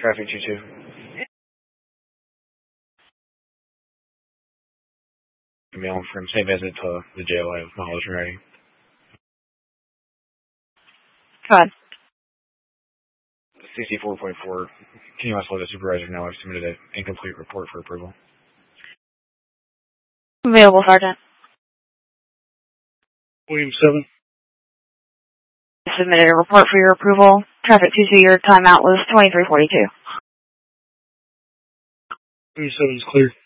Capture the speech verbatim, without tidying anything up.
Traffic two two. Mail from same visit to the jail. I have knowledge already. Go ahead. C C four point four. Can you also let the supervisor know I've submitted an incomplete report for approval? Available, Sergeant. William seven. Submitted a report for your approval. Traffic two two, your timeout was twenty-three forty-two. William seven is clear.